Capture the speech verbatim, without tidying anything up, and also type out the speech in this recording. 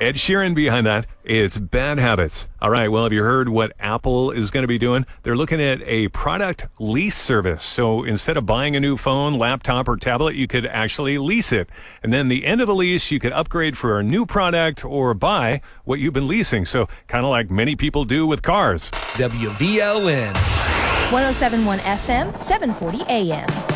Ed Sheeran behind that. It's Bad Habits. All right, well, have you heard what Apple is going to be doing? They're looking at a product lease service. So instead of buying a new phone, laptop, or tablet, you could actually lease it. And then the end of the lease, you could upgrade for a new product or buy what you've been leasing. So kind of like many people do with cars. W V L N. one oh seven point one F M, seven forty A M.